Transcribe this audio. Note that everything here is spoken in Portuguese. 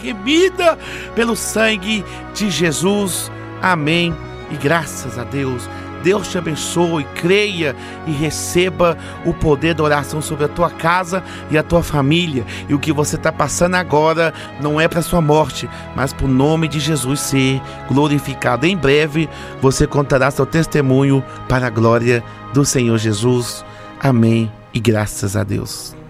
remida pelo sangue de Jesus. Amém. E graças a Deus. Deus te abençoe, creia e receba o poder da oração sobre a tua casa e a tua família. E o que você está passando agora não é para sua morte, mas para o nome de Jesus ser glorificado. Em breve você contará seu testemunho para a glória do Senhor Jesus. Amém e graças a Deus.